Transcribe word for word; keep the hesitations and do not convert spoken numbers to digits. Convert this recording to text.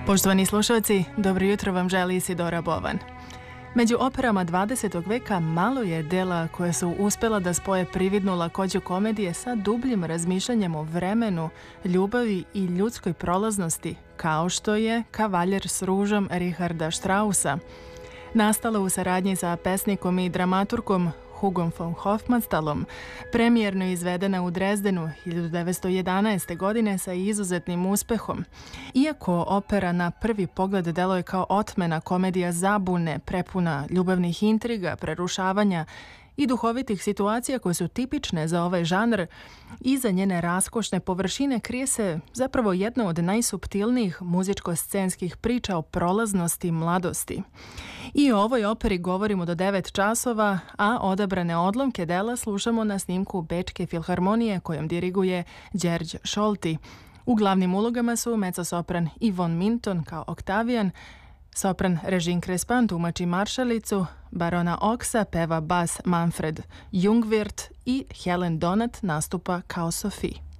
Poštovani slušalci, dobro jutro vam želi Isidora Bovan. Među operama dvadesetog veka malo je dela koje su uspjela da spoje prividnu lakoću komedije sa dubljim razmišljanjem o vremenu, ljubavi i ljudskoj prolaznosti, kao što je Kavaljer s ružom Richarda Straussa. Nastala u saradnji sa pesnikom i dramaturgom Hugom von Hofmannstalom, premijerno izvedena u Drezdenu hiljadu devetsto jedanaeste. godine sa izuzetnim uspehom. Iako opera na prvi pogled deluje kao otmena komedija zabune, prepuna ljubavnih intriga, prerušavanja i duhovitih situacija koje su tipične za ovaj žanr, iza njene raskošne površine krije se zapravo jedna od najsuptilnijih muzičko-scenskih priča o prolaznosti i mladosti. I o ovoj operi govorimo do devet časova, a odabrane odlomke dela slušamo na snimku Bečke filharmonije kojom diriguje Đerđ Šolti. U glavnim ulogama su mezzosopran Yvonne Minton kao Oktavijan, sopran Regine Crespin tumači maršalicu, barona Oxa peva bas Manfred Jungwirth i Helen Donat nastupa kao Sophie.